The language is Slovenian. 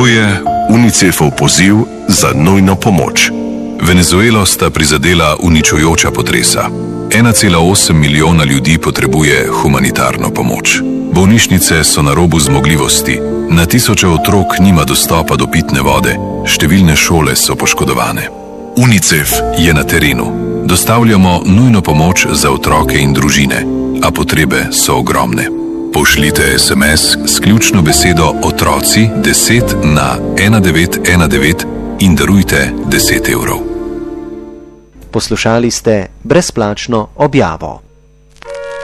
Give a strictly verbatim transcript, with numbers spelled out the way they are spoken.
To je UNICEF-ov poziv za nujno pomoč. Venezuelo sta prizadela uničujoča potresa. ena cela osem milijona ljudi potrebuje humanitarno pomoč. Bolnišnice so na robu zmogljivosti, na tisoče otrok nima dostopa do pitne vode, številne šole so poškodovane. UNICEF je na terenu. Dostavljamo nujno pomoč za otroke in družine, a potrebe so ogromne. Pošljite es em es s ključno besedo otroci deset na ena devet ena devet in darujte deset evrov. Poslušali ste brezplačno objavo.